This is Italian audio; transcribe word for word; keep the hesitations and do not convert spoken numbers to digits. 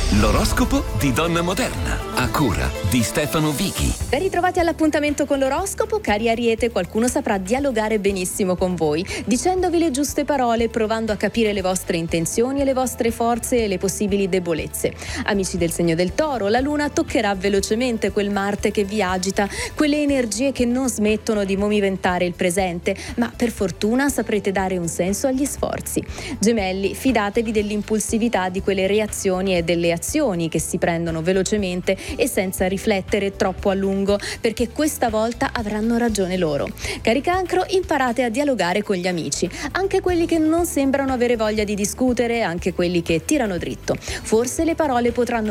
L'oroscopo di Donna Moderna, a cura di Stefano Vichi. Ben ritrovati all'appuntamento con l'oroscopo, cari Ariete. Qualcuno saprà dialogare benissimo con voi, dicendovi le giuste parole, provando a capire le vostre intenzioni e le vostre forze e le possibili debolezze. Amici del segno del Toro, la Luna toccherà velocemente quel Marte che vi agita, quelle energie che non smettono di movimentare il presente, ma per fortuna saprete dare un senso agli sforzi. Gemelli, fidatevi dell'impulsività di quelle reazioni e delle azioni che si prendono velocemente e senza riflettere troppo a lungo, perché questa volta avranno ragione loro. Cari Cancro, imparate a dialogare con gli amici, anche quelli che non sembrano avere voglia di discutere, anche quelli che tirano dritto. Forse le parole potranno